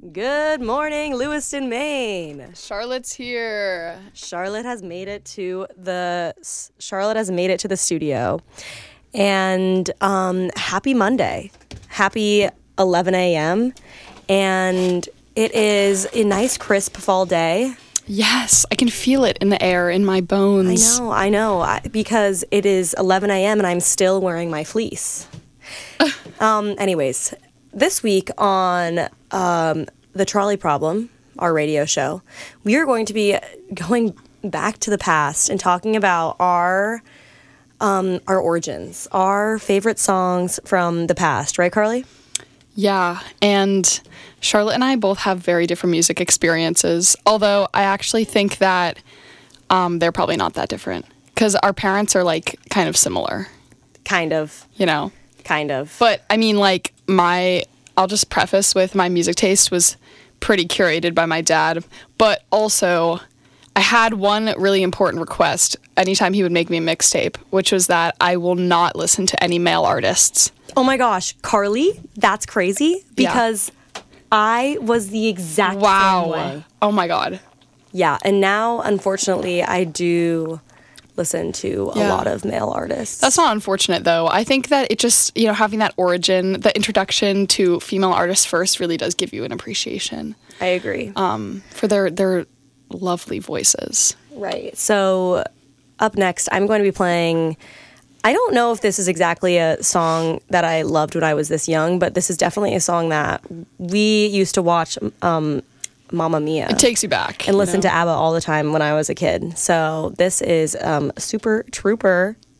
Good morning, Lewiston, Maine. Charlotte's here. Charlotte has made it to the studio, and happy Monday, happy 11 a.m. and it is a nice crisp fall day. Yes, I can feel it in the air, in my bones. I know, because it is 11 a.m. and I'm still wearing my fleece. Anyways, this week on The Trolley Problem, our radio show, we are going to be going back to the past and talking about our origins, our favorite songs from the past. Right, Carly? Yeah, and Charlotte and I both have very different music experiences, although I actually think that they're probably not that different, because our parents are, like, kind of similar. Kind of. You know? Kind of. But, I mean, like, I'll just preface with my music taste was pretty curated by my dad, but also I had one really important request anytime he would make me a mixtape, which was that I will not listen to any male artists. Oh my gosh, Carly, that's crazy, because I was the exact same way. Oh my God. Yeah, and now, unfortunately, I do listen to a lot of male artists. That's not unfortunate, though. I think that it just, having that origin, the introduction to female artists first really does give you an appreciation. I agree. For their lovely voices. Right. So up next, I'm going to be playing, I don't know if this is exactly a song that I loved when I was this young, but this is definitely a song that we used to watch Mamma Mia. It takes you back. And listen to ABBA all the time when I was a kid. So this is Super Trooper